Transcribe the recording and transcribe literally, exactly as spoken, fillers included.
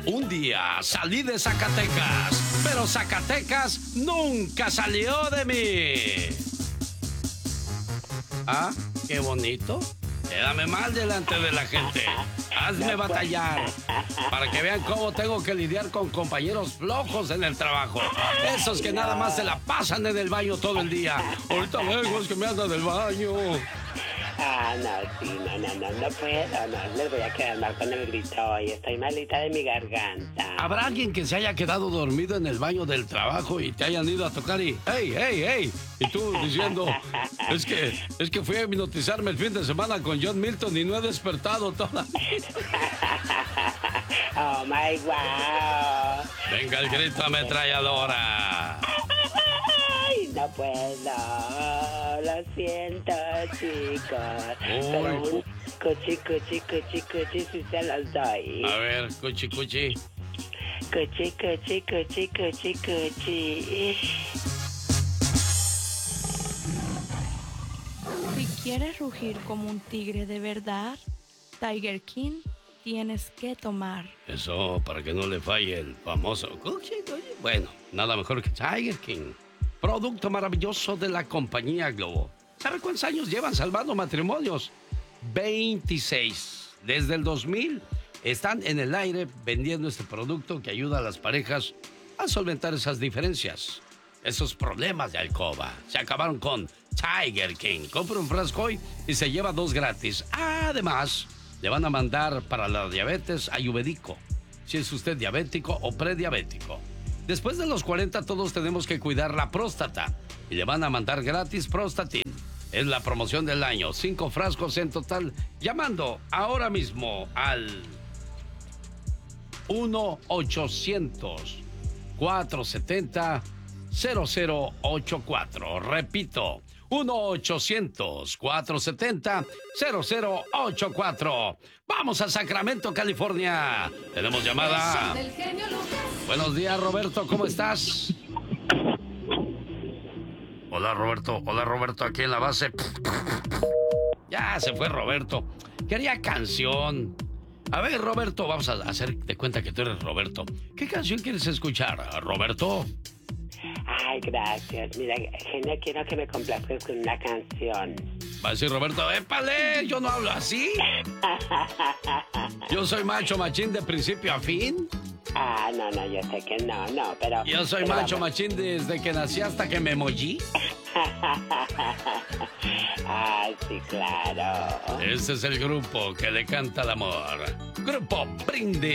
Un día salí de Zacatecas, pero Zacatecas nunca salió de mí. ¿Ah? Qué bonito. Quédame mal delante de la gente. Hazme batallar para que vean cómo tengo que lidiar con compañeros flojos en el trabajo. Esos que nada más se la pasan en el baño todo el día. Ahorita vengo, es que me anda del baño. Ah, no, sí, no, no, no, no puedo, no, les voy a quedar mal con el grito y estoy malita de mi garganta. ¿Habrá alguien que se haya quedado dormido en el baño del trabajo y te hayan ido a tocar y, hey, hey, hey, y tú diciendo, es que, es que fui a hipnotizarme el fin de semana con John Milton y no he despertado todavía? Oh, my wow. Venga el grito ametralladora. Ay, no puedo, lo siento, chicos. Uy. Pero un cuchi, cuchi, cuchi, cuchi, si se los doy. A ver, cuchi, cuchi. Cuchi, cuchi, cuchi, cuchi, cuchi. Si quieres rugir como un tigre de verdad, Tiger King, tienes que tomar. Eso, para que no le falle el famoso cuchi, cuchi. Bueno, nada mejor que Tiger King. Producto maravilloso de la compañía Globo. ¿Sabe cuántos años llevan salvando matrimonios? veintiséis. Desde el dos mil están en el aire vendiendo este producto que ayuda a las parejas a solventar esas diferencias, esos problemas de alcoba. Se acabaron con Tiger King. Compra un frasco hoy y se lleva dos gratis. Además, le van a mandar para la diabetes ayurvédico, si es usted diabético o prediabético. Después de los cuarenta todos tenemos que cuidar la próstata y le van a mandar gratis Prostatin. Es la promoción del año, cinco frascos en total, llamando ahora mismo al uno ochocientos, cuatrocientos setenta, cero cero ocho cuatro. Repito, uno ochocientos, cuatrocientos setenta, cero cero ocho cuatro. Vamos a Sacramento, California. Tenemos llamada. Buenos días, Roberto, ¿cómo estás? Hola, Roberto. Hola, Roberto, aquí en la base. Ya se fue Roberto. Quería canción. A ver, Roberto, vamos a hacer de cuenta que tú eres Roberto. ¿Qué canción quieres escuchar, Roberto? Ay, gracias. Mira, genio, quiero que me complazcas con una canción. Va a decir Roberto, épale, yo no hablo así. Yo soy macho machín de principio a fin. Ah, no, no, yo sé que no, no, pero... Yo soy pero macho vamos. machín desde que nací hasta que me mollí. Ay, sí, claro. Ese es el grupo que le canta el amor. Grupo Brindis.